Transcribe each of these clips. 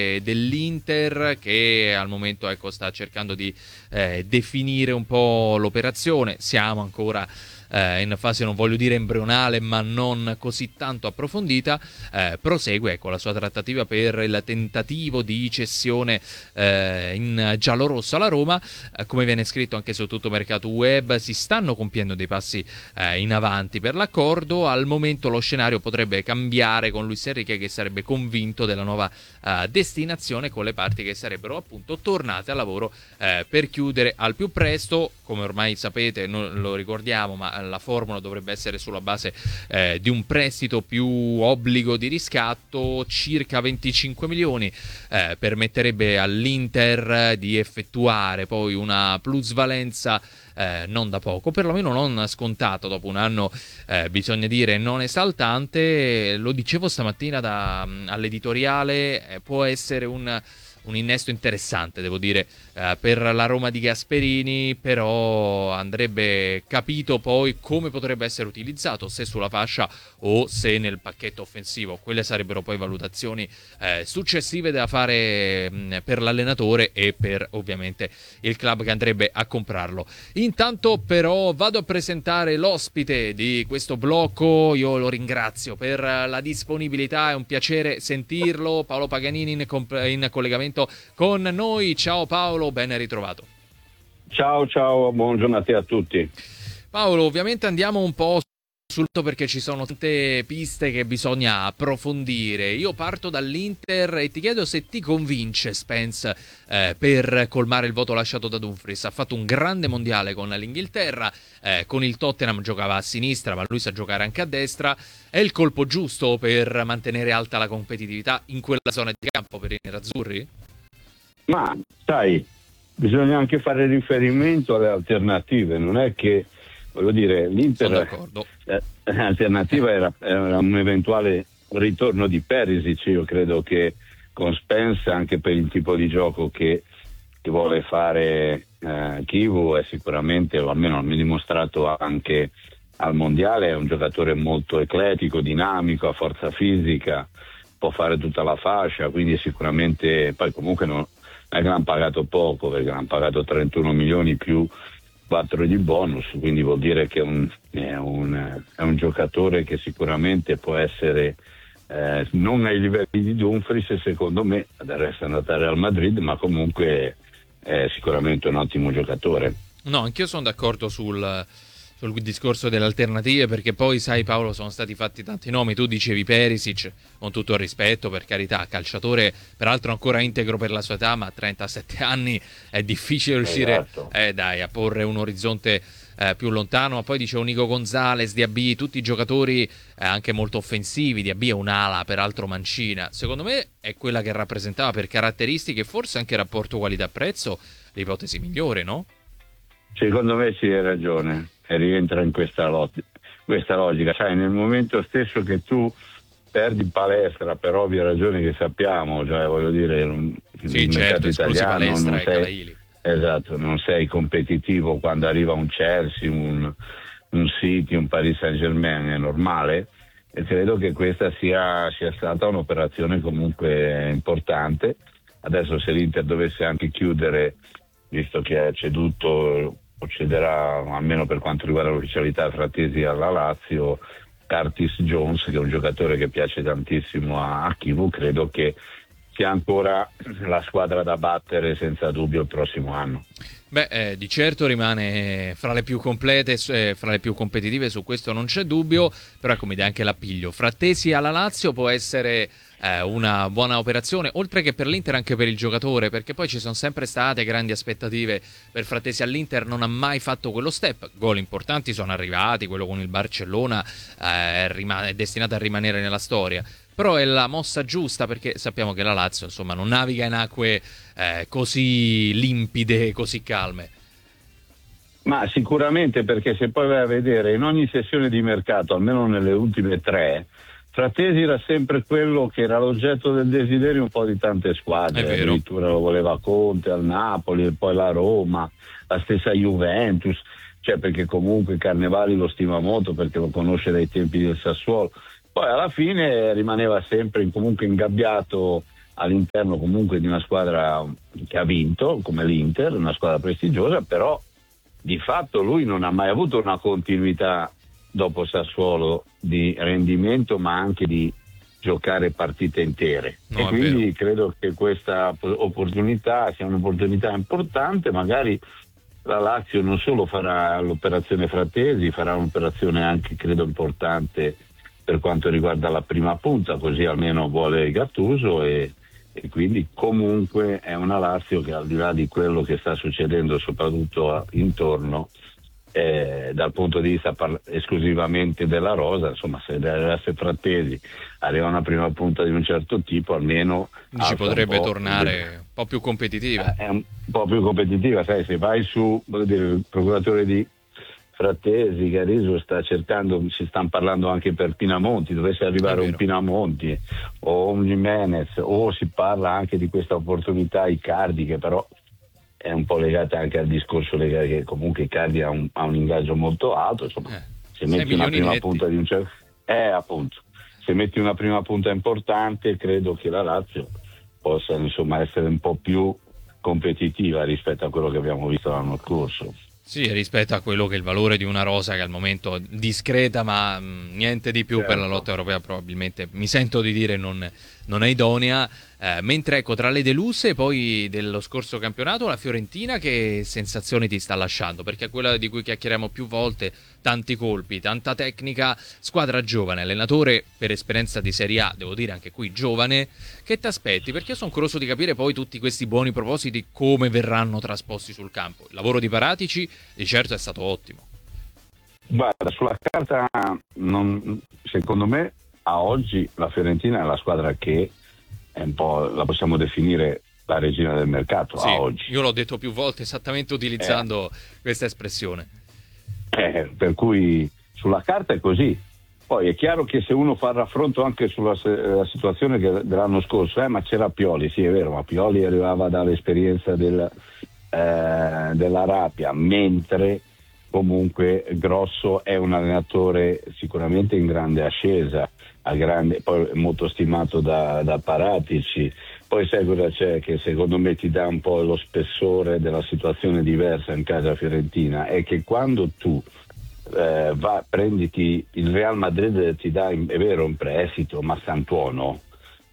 dell'Inter, che al momento sta cercando di definire un po' l'operazione. Siamo ancora in fase, non voglio dire embrionale, ma non così tanto approfondita. Prosegue la sua trattativa per il tentativo di cessione in giallorosso alla Roma. Come viene scritto anche su tutto mercato web, si stanno compiendo dei passi in avanti per l'accordo. Al momento lo scenario potrebbe cambiare con Luis Enrique, che sarebbe convinto della nuova destinazione, con le parti che sarebbero appunto tornate al lavoro per chiudere al più presto. Come ormai sapete, non lo ricordiamo, ma la formula dovrebbe essere sulla base di un prestito più obbligo di riscatto, circa 25 milioni, permetterebbe all'Inter di effettuare poi una plusvalenza non da poco, perlomeno non scontato dopo un anno, bisogna dire, non esaltante. Lo dicevo stamattina all'editoriale, può essere un innesto interessante, devo dire, per la Roma di Gasperini, però andrebbe capito poi come potrebbe essere utilizzato, se sulla fascia o se nel pacchetto offensivo. Quelle sarebbero poi valutazioni successive da fare per l'allenatore e per ovviamente il club che andrebbe a comprarlo. Intanto però vado a presentare l'ospite di questo blocco. Io lo ringrazio per la disponibilità, è un piacere sentirlo. Paolo Paganini in collegamento con noi. Ciao Paolo, ben ritrovato. Ciao, buongiorno a te, a tutti. Paolo, ovviamente andiamo un po' sul perché ci sono tante piste che bisogna approfondire. Io parto dall'Inter e ti chiedo se ti convince Spence per colmare il vuoto lasciato da Dumfries. Ha fatto un grande mondiale con l'Inghilterra, con il Tottenham giocava a sinistra, ma lui sa giocare anche a destra. È il colpo giusto per mantenere alta la competitività in quella zona di campo per i nerazzurri? Ma sai, bisogna anche fare riferimento alle alternative, non è che, voglio dire, l'Inter, l'alternativa era un eventuale ritorno di Perisic. Io credo che con Spence, anche per il tipo di gioco che vuole fare Chivu, è sicuramente, o almeno ha dimostrato anche al mondiale, è un giocatore molto eclettico, dinamico, a forza fisica, può fare tutta la fascia, quindi sicuramente. Poi comunque non è che l'hanno pagato poco, perché l'hanno pagato 31 milioni più 4 di bonus, quindi vuol dire che è un giocatore che sicuramente può essere non ai livelli di Dumfries, secondo me, adesso è andato al Real Madrid, ma comunque è sicuramente un ottimo giocatore. No, anch'io sono d'accordo sul discorso delle alternative, perché poi sai Paolo, sono stati fatti tanti nomi. Tu dicevi Perisic, con tutto il rispetto, per carità, calciatore peraltro ancora integro per la sua età, ma a 37 anni è difficile riuscire a porre un orizzonte più lontano. Ma poi dicevo Nico Gonzalez, Diaby, tutti i giocatori anche molto offensivi. Diaby è un'ala peraltro mancina, secondo me è quella che rappresentava per caratteristiche, forse anche rapporto qualità-prezzo, l'ipotesi migliore, no? Secondo me sì, hai ragione, e rientra in questa logica. Sai, nel momento stesso che tu perdi palestra per ovvie ragioni che sappiamo, cioè voglio dire, sì, certo, italiano non sei competitivo quando arriva un Chelsea, un City, un Paris Saint-Germain, è normale, e credo che questa sia stata un'operazione comunque importante. Adesso se l'Inter dovesse anche chiudere, visto che ha ceduto o cederà, almeno per quanto riguarda l'ufficialità, Frattesi alla Lazio, Curtis Jones, che è un giocatore che piace tantissimo a Chivu, credo che sia ancora la squadra da battere senza dubbio il prossimo anno. Beh, di certo rimane fra le più complete, fra le più competitive, su questo non c'è dubbio, però come dà anche l'appiglio. Frattesi alla Lazio può essere una buona operazione, oltre che per l'Inter anche per il giocatore, perché poi ci sono sempre state grandi aspettative per Frattesi all'Inter, non ha mai fatto quello step. Gol importanti sono arrivati, quello con il Barcellona è destinato a rimanere nella storia, però è la mossa giusta, perché sappiamo che la Lazio insomma non naviga in acque così limpide, così calme. Ma sicuramente, perché se poi vai a vedere in ogni sessione di mercato, almeno nelle ultime 3, Frattesi era sempre quello che era l'oggetto del desiderio un po' di tante squadre. Addirittura lo voleva Conte al Napoli, e poi la Roma, la stessa Juventus, cioè perché comunque Carnevali lo stima molto perché lo conosce dai tempi del Sassuolo. Poi alla fine rimaneva sempre comunque ingabbiato all'interno comunque di una squadra che ha vinto, come l'Inter, una squadra prestigiosa, però di fatto lui non ha mai avuto una continuità dopo Sassuolo di rendimento, ma anche di giocare partite intere. No, e quindi credo che questa opportunità sia un'opportunità importante. Magari la Lazio non solo farà l'operazione Frattesi, farà un'operazione anche credo importante per quanto riguarda la prima punta, così almeno vuole Gattuso, e quindi comunque è una Lazio che, al di là di quello che sta succedendo soprattutto intorno, dal punto di vista esclusivamente della rosa, insomma, se arrivasse Frattesi, arriva una prima punta di un certo tipo, almeno ci potrebbe tornare un po' più competitiva. È un po' più competitiva, sai, se vai su, voglio dire, il procuratore di Frattesi, Gariso sta cercando, si stanno parlando anche per Pinamonti, dovesse arrivare un Pinamonti o un Jimenez, o si parla anche di questa opportunità Icardi, che però è un po' legata anche al discorso che comunque Icardi ha un ingaggio molto alto, insomma, se metti una prima punta di un certo appunto, se metti una prima punta importante, credo che la Lazio possa insomma essere un po' più competitiva rispetto a quello che abbiamo visto l'anno scorso. Sì, rispetto a quello che è il valore di una rosa che al momento è discreta, ma niente di più, certo, per la lotta europea probabilmente, mi sento di dire, non è idonea. Mentre ecco, tra le deluse poi dello scorso campionato, la Fiorentina, che sensazioni ti sta lasciando? Perché è quella di cui chiacchieriamo più volte, tanti colpi, tanta tecnica, squadra giovane, allenatore per esperienza di Serie A, devo dire anche qui giovane. Che ti aspetti? Perché io sono curioso di capire poi tutti questi buoni propositi come verranno trasposti sul campo. Il lavoro di Paratici di certo è stato ottimo. Guarda, sulla carta secondo me a oggi la Fiorentina è la squadra che è un po', la possiamo definire la regina del mercato, sì, a oggi. Io l'ho detto più volte esattamente utilizzando questa espressione. Per cui sulla carta è così. Poi è chiaro che se uno fa il raffronto anche sulla situazione dell'anno scorso, ma c'era Pioli, sì è vero, ma Pioli arrivava dall'esperienza dell'Arabia, mentre comunque Grosso è un allenatore sicuramente in grande ascesa, poi molto stimato da Paratici. Poi sai cosa c'è che secondo me ti dà un po' lo spessore della situazione diversa in casa fiorentina, è che quando tu prenditi il Real Madrid, ti dà, è vero, un prestito, ma Santuono,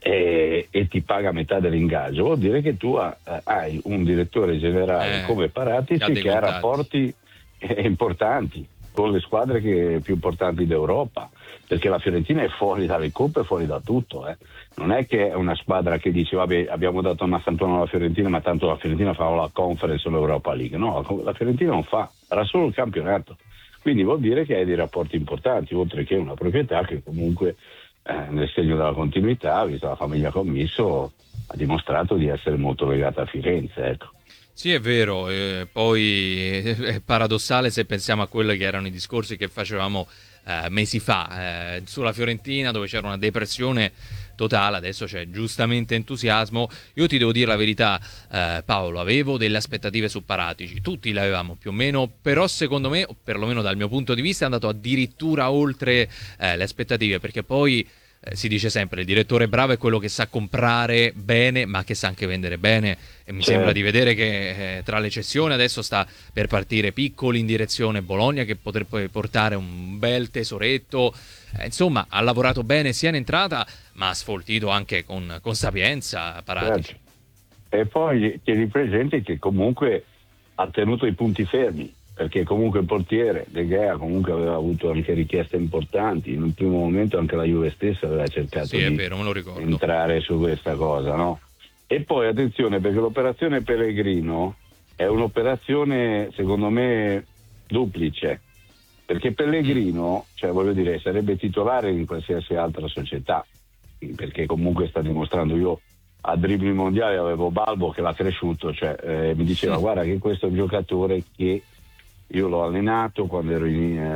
e ti paga metà dell'ingaggio, vuol dire che tu hai un direttore generale come Paratici che ha rapporti importanti con le squadre più importanti d'Europa, perché la Fiorentina è fuori dalle coppe, fuori da tutto, non è che è una squadra che dice vabbè abbiamo dato una Santuono alla Fiorentina, ma tanto la Fiorentina fa la Conference o l'Europa League. No, la Fiorentina non farà solo il campionato, quindi vuol dire che hai dei rapporti importanti, oltre che una proprietà che comunque nel segno della continuità, visto la famiglia Commisso, ha dimostrato di essere molto legata a Firenze, ecco. Sì, è vero, poi è paradossale se pensiamo a quelli che erano i discorsi che facevamo mesi fa sulla Fiorentina, dove c'era una depressione totale. Adesso c'è giustamente entusiasmo. Io ti devo dire la verità, Paolo, avevo delle aspettative su Paratici, tutti le avevamo più o meno, però secondo me, o perlomeno dal mio punto di vista, è andato addirittura oltre le aspettative, perché poi si dice sempre il direttore bravo è quello che sa comprare bene ma che sa anche vendere bene, e mi sembra di vedere che tra le cessioni adesso sta per partire Piccoli in direzione Bologna, che potrebbe portare un bel tesoretto. Insomma, ha lavorato bene sia in entrata, ma ha sfoltito anche con sapienza Paratici. E poi tieni presente che comunque ha tenuto i punti fermi, perché comunque il portiere De Gea comunque aveva avuto anche richieste importanti. In un primo momento anche la Juve stessa aveva cercato è vero, me lo ricordo, entrare su questa cosa, no? E poi attenzione, perché l'operazione Pellegrino è un'operazione secondo me duplice, perché Pellegrino, cioè voglio dire, sarebbe titolare in qualsiasi altra società, perché comunque sta dimostrando. Io a dribbling mondiale avevo Balbo che l'ha cresciuto, cioè mi diceva guarda che questo è un giocatore che io l'ho allenato quando ero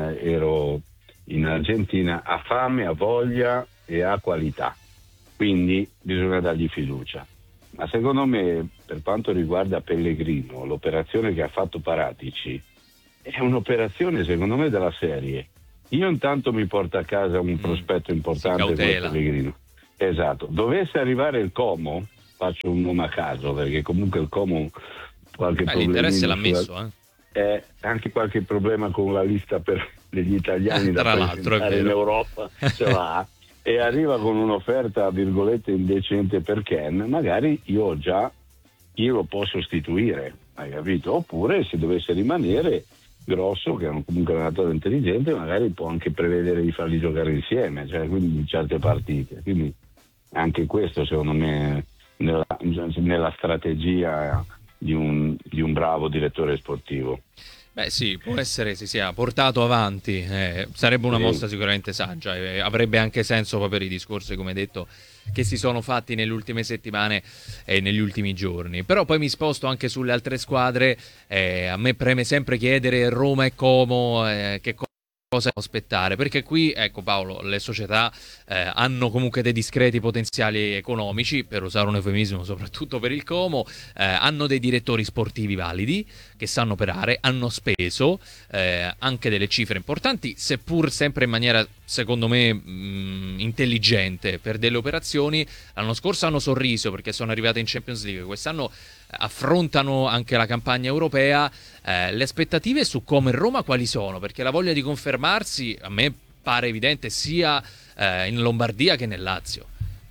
in Argentina, ha fame, ha voglia e ha qualità, quindi bisogna dargli fiducia. Ma secondo me, per quanto riguarda Pellegrino, l'operazione che ha fatto Paratici è un'operazione secondo me della serie: io intanto mi porto a casa un prospetto importante come Pellegrino, esatto, dovesse arrivare il Como, faccio un nome a caso, perché comunque il Como qualche problema. L'interesse l'ha messo, anche qualche problema con la lista per degli italiani da presentare in Europa ce l'ha, e arriva con un'offerta virgolette indecente per Ken, magari io lo posso sostituire, hai capito? Oppure se dovesse rimanere Grosso, che è comunque un allenatore intelligente, magari può anche prevedere di farli giocare insieme, cioè quindi in certe partite. Quindi anche questo secondo me nella strategia di un bravo direttore sportivo. Beh sì, può essere si sia portato avanti, sarebbe una mossa sicuramente saggia, avrebbe anche senso poi per i discorsi, come detto, che si sono fatti nelle ultime settimane e negli ultimi giorni. Però poi mi sposto anche sulle altre squadre, a me preme sempre chiedere Roma e Como che cosa aspettare, perché qui, ecco Paolo, le società hanno comunque dei discreti potenziali economici, per usare un eufemismo soprattutto per il Como, hanno dei direttori sportivi validi che sanno operare, hanno speso anche delle cifre importanti, seppur sempre in maniera secondo me intelligente, per delle operazioni. L'anno scorso hanno sorriso perché sono arrivate in Champions League, quest'anno affrontano anche la campagna europea. Le aspettative su Como e Roma quali sono? Perché la voglia di confermarsi a me pare evidente sia in Lombardia che nel Lazio.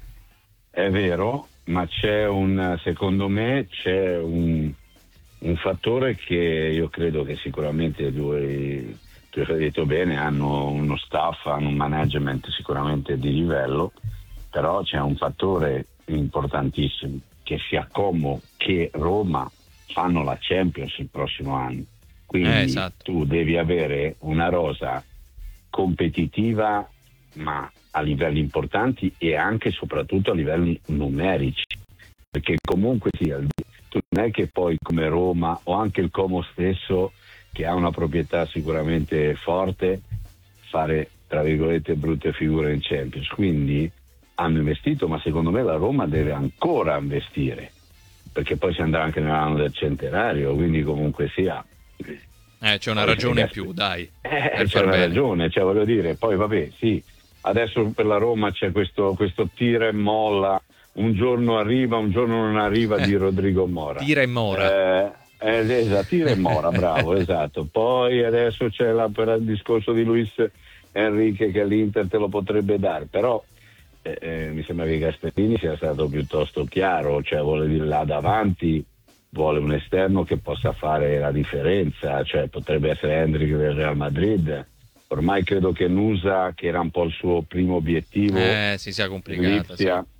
È vero, ma secondo me c'è un fattore che io credo che sicuramente tu hai detto bene, hanno uno staff, hanno un management sicuramente di livello, però c'è un fattore importantissimo, che sia Como che Roma fanno la Champions il prossimo anno, quindi tu devi avere una rosa competitiva ma a livelli importanti e anche e soprattutto a livelli numerici, perché comunque sia tu non è che poi come Roma o anche il Como stesso, che ha una proprietà sicuramente forte, fare tra virgolette brutte figure in Champions. Quindi hanno investito, ma secondo me la Roma deve ancora investire, perché poi si andrà anche nell'anno del centenario, quindi comunque sia c'è una ragione in più, dai, c'è una ragione, cioè voglio dire, poi vabbè, sì, adesso per la Roma c'è questo tira e molla, un giorno arriva, un giorno non arriva, di Rodrigo Mora, tira e mora. Esatto, tira e mora, bravo, esatto. Poi adesso c'è per il discorso di Luis Enrique, che l'Inter te lo potrebbe dare, però mi sembra che Gasperini sia stato piuttosto chiaro, cioè vuole dire là davanti, vuole un esterno che possa fare la differenza, cioè potrebbe essere Hendrik del Real Madrid. Ormai credo che Nusa, che era un po' il suo primo obiettivo, si sia complicata,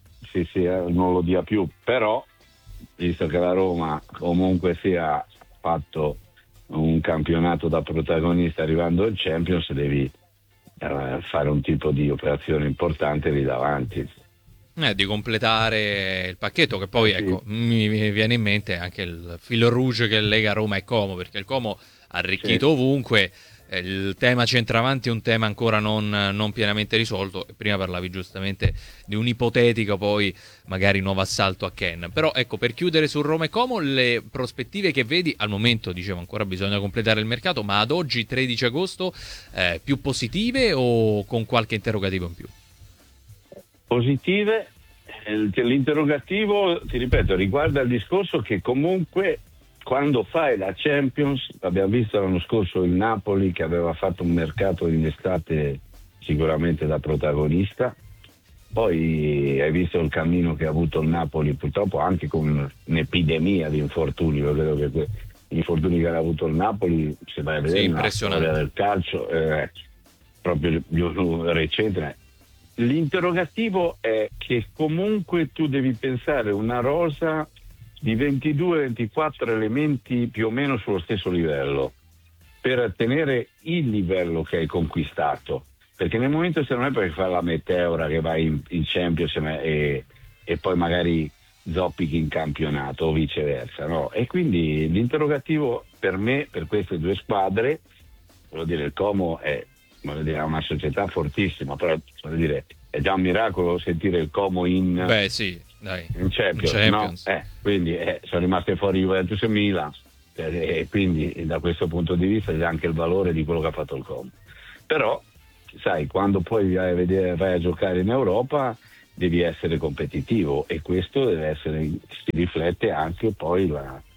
non lo dia più, però visto che la Roma comunque sia fatto un campionato da protagonista arrivando al Champions, devi fare un tipo di operazione importante lì davanti, di completare il pacchetto, che poi ecco, mi viene in mente anche il filo rouge che lega Roma e Como, perché il Como ha arricchito ovunque. Il tema centravanti è un tema ancora non pienamente risolto, e prima parlavi giustamente di un ipotetico poi magari nuovo assalto a Ken. Però ecco, per chiudere su Roma e Como, le prospettive che vedi al momento, dicevo ancora bisogna completare il mercato, ma ad oggi 13 agosto più positive o con qualche interrogativo in più? Positive. L'interrogativo, ti ripeto, riguarda il discorso che comunque quando fai la Champions, abbiamo visto l'anno scorso il Napoli che aveva fatto un mercato in estate sicuramente da protagonista, poi hai visto il cammino che ha avuto il Napoli, purtroppo anche con un'epidemia di infortuni. Io credo che gli infortuni che ha avuto il Napoli, se vai a vedere la storia del calcio, proprio recente. L'interrogativo è che comunque tu devi pensare una rosa di 22-24 elementi più o meno sullo stesso livello per ottenere il livello che hai conquistato, perché nel momento, se non è perché fare la meteora che vai in Champions e poi magari zoppichi in campionato o viceversa, no? E quindi l'interrogativo per me, per queste due squadre, voglio dire, il Como è una società fortissima, però voglio dire, è già un miracolo sentire il Como in Champions. No? Quindi sono rimaste fuori Juventus e Milan, e quindi da questo punto di vista c'è anche il valore di quello che ha fatto il Como. Però sai, quando poi vai a giocare in Europa devi essere competitivo, e questo si riflette anche poi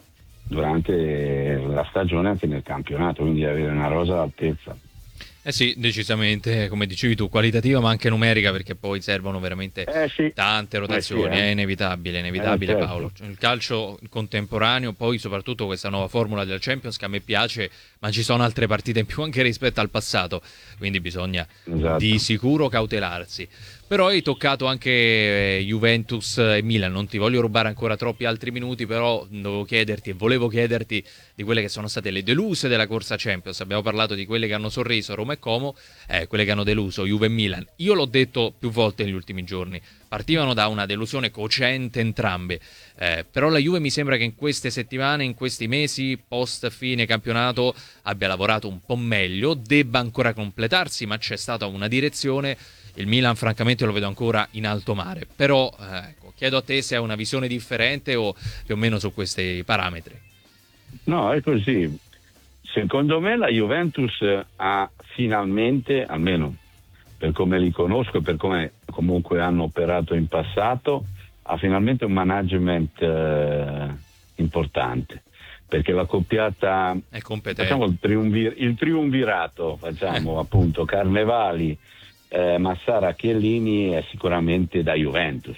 durante la stagione, anche nel campionato, quindi avere una rosa all'altezza. Eh sì, decisamente, come dicevi tu, qualitativa ma anche numerica, perché poi servono veramente tante rotazioni, è inevitabile, certo. Paolo. Il calcio contemporaneo, poi soprattutto questa nuova formula del Champions che a me piace, ma ci sono altre partite in più anche rispetto al passato, quindi bisogna di sicuro cautelarsi. Però hai toccato anche Juventus e Milan, non ti voglio rubare ancora troppi altri minuti, però volevo chiederti di quelle che sono state le deluse della corsa Champions. Abbiamo parlato di quelle che hanno sorriso, Roma e Como, quelle che hanno deluso, Juve e Milan. Io l'ho detto più volte negli ultimi giorni, partivano da una delusione cocente entrambe, però la Juve mi sembra che in queste settimane, in questi mesi, post fine campionato, abbia lavorato un po' meglio, debba ancora completarsi, ma c'è stata una direzione. Il Milan francamente lo vedo ancora in alto mare, però chiedo a te se hai una visione differente o più o meno su questi parametri. No, è così. Secondo me la Juventus ha finalmente, almeno per come li conosco e per come comunque hanno operato in passato, ha finalmente un management importante, perché la coppiata è competente. Facciamo il triumvirato, appunto Carnevali, Massara, Chiellini, è sicuramente da Juventus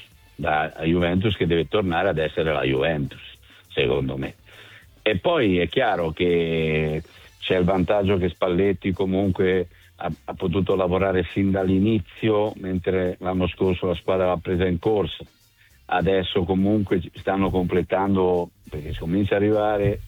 che deve tornare ad essere la Juventus, secondo me. E poi è chiaro che c'è il vantaggio che Spalletti comunque ha potuto lavorare fin dall'inizio, mentre l'anno scorso la squadra l'ha presa in corsa. Adesso comunque stanno completando, perché si comincia a arrivare.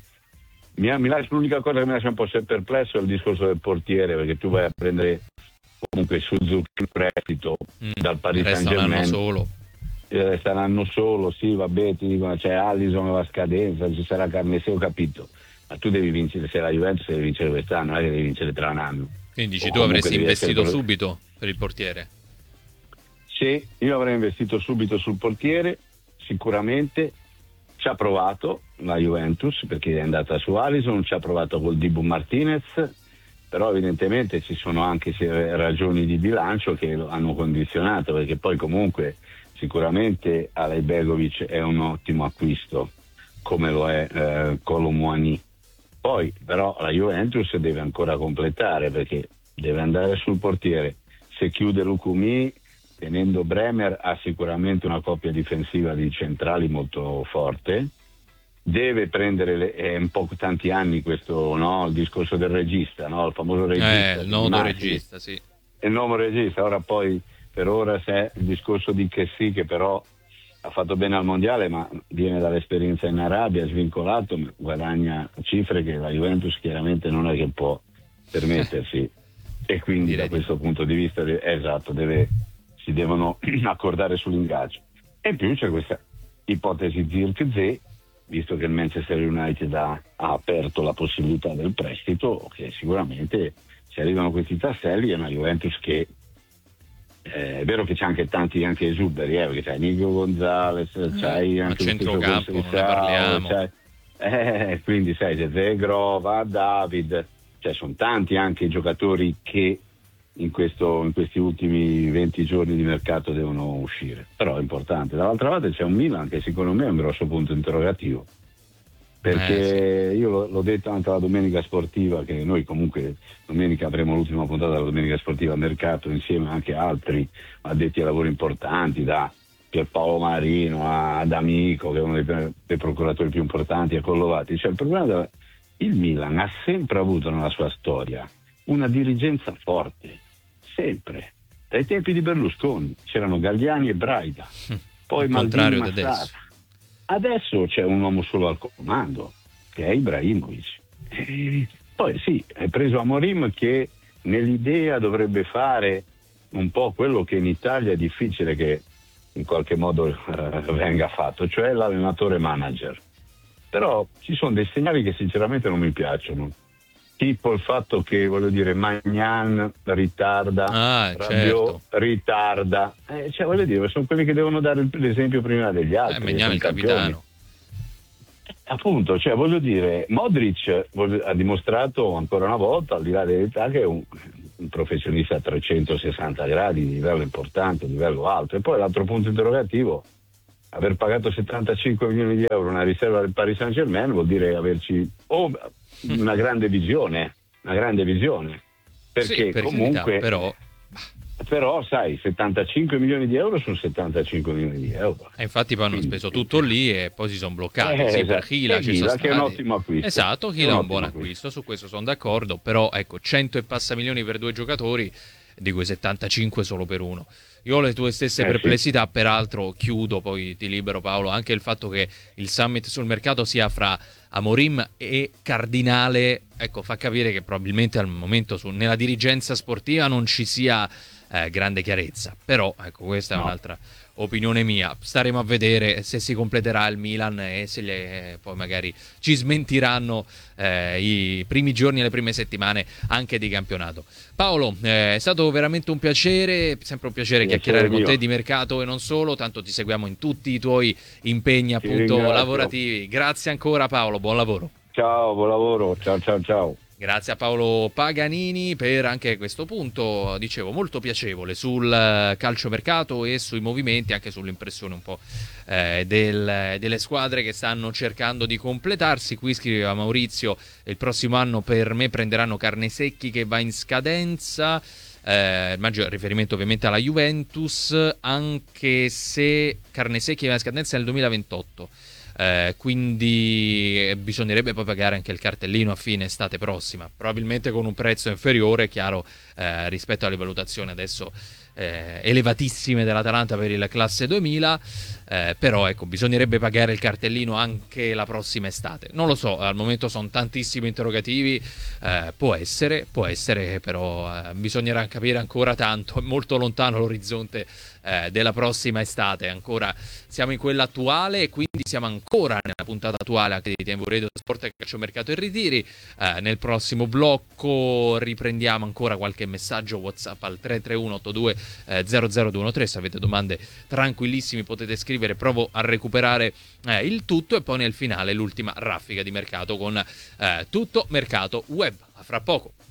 L'unica cosa che mi lascia un po' perplesso è il discorso del portiere, perché tu vai a prendere comunque Suzuki in prestito dal Paris Saint-Germain. Resta un anno solo, sì, vabbè, ti dicono c'è Alisson alla scadenza, ci sarà Carnesio, ho capito, ma tu devi vincere, se la Juventus devi vincere quest'anno, non è che devi vincere tra un anno. Quindi dici tu avresti investito subito per il portiere? Sì, io avrei investito subito sul portiere, sicuramente. Ci ha provato la Juventus perché è andata su Alisson, ci ha provato col Dibu Martinez, però evidentemente ci sono anche ragioni di bilancio che lo hanno condizionato, perché poi comunque sicuramente Alejbegovic è un ottimo acquisto, come lo è Kolo Muani. Poi però la Juventus deve ancora completare, perché deve andare sul portiere. Se chiude Lukumi, tenendo Bremer, ha sicuramente una coppia difensiva di centrali molto forte. Deve prendere è un po' tanti anni questo, no? Il discorso del regista, no? Il famoso regista. Il nuovo regista, sì. Il nuovo regista. Ora poi, per ora, c'è il discorso di Kessi, che però ha fatto bene al mondiale, ma viene dall'esperienza in Arabia, è svincolato, guadagna cifre che la Juventus chiaramente non è che può permettersi. E quindi da questo punto di vista, si devono accordare sull'ingaggio. E in più c'è questa ipotesi Zirkzee, visto che il Manchester United ha aperto la possibilità del prestito, che sicuramente se arrivano questi tasselli è una Juventus che è vero che c'è anche tanti anche esuberi, perché c'hai Nico Gonzalez, c'hai anche il centrocampo, non ne parliamo. Quindi sai, c'è Grova, David, cioè sono tanti anche i giocatori che in questi ultimi 20 giorni di mercato devono uscire, però è importante. Dall'altra parte c'è un Milan che secondo me è un grosso punto interrogativo, perché io l'ho detto anche alla domenica sportiva, che noi comunque domenica avremo l'ultima puntata della domenica sportiva a mercato insieme anche a altri addetti ai lavori importanti, da Pierpaolo Marino ad Amico, che è uno dei procuratori più importanti, a Collovati. Cioè, il problema il Milan ha sempre avuto nella sua storia una dirigenza forte, sempre. Dai tempi di Berlusconi c'erano Galliani e Braida, poi Maldini e Massara. Adesso c'è un uomo solo al comando, che è Ibrahimovic. Poi sì, hai preso Amorim, che nell'idea dovrebbe fare un po' quello che in Italia è difficile che in qualche modo venga fatto, cioè l'allenatore manager. Però ci sono dei segnali che sinceramente non mi piacciono, tipo il fatto che, voglio dire, Magnan ritarda, Rabiot ritarda, cioè voglio dire, sono quelli che devono dare l'esempio prima degli altri. Magnan è il capitano. Appunto, cioè voglio dire, Modric ha dimostrato ancora una volta, al di là dell'età, che un professionista a 360 gradi, di livello importante, di livello alto. E poi l'altro punto interrogativo: aver pagato 75 milioni di euro una riserva del Paris Saint-Germain vuol dire averci una grande visione, perché per comunque carità, però sai, 75 milioni di euro sono 75 milioni di euro. E infatti poi hanno speso tutto lì e poi si sono bloccati. Sì, esatto. per Hila ci sono stati. Che è un ottimo acquisto. Esatto, Hila è un buon acquisto, su questo sono d'accordo, però ecco, 100 e passa milioni per 2 giocatori, di cui 75 solo per uno. Io ho le tue stesse perplessità, sì. Peraltro chiudo, poi ti libero Paolo, anche il fatto che il summit sul mercato sia fra Amorim e Cardinale, ecco, fa capire che probabilmente al momento nella dirigenza sportiva non ci sia grande chiarezza, però ecco, questa è un'altra opinione mia. Staremo a vedere se si completerà il Milan e se poi magari ci smentiranno i primi giorni e le prime settimane anche di campionato. Paolo, è stato veramente un piacere, sempre un piacere chiacchierare con te di mercato e non solo, tanto ti seguiamo in tutti i tuoi impegni appunto lavorativi. Grazie ancora Paolo, buon lavoro. Ciao, buon lavoro, ciao. Grazie a Paolo Paganini per anche questo punto, dicevo, molto piacevole sul calciomercato e sui movimenti, anche sull'impressione un po' delle squadre che stanno cercando di completarsi. Qui scriveva Maurizio: il prossimo anno per me prenderanno Carnesecchi che va in scadenza, maggior riferimento ovviamente alla Juventus, anche se Carnesecchi va in scadenza nel 2028. Quindi bisognerebbe poi pagare anche il cartellino a fine estate prossima, probabilmente con un prezzo inferiore, chiaro, rispetto alle valutazioni adesso elevatissime dell'Atalanta per il classe 2000, però ecco, bisognerebbe pagare il cartellino anche la prossima estate. Non lo so, al momento sono tantissimi interrogativi, può essere, però bisognerà capire ancora tanto, è molto lontano l'orizzonte della prossima estate, ancora siamo in quella attuale e quindi siamo ancora nella puntata attuale anche di Tempo Radio Sport, Calciomercato e Ritiri. Nel prossimo blocco riprendiamo ancora qualche messaggio WhatsApp al 33182 00213, se avete domande tranquillissimi potete scrivere, provo a recuperare il tutto, e poi nel finale l'ultima raffica di mercato con tutto mercato web. A fra poco.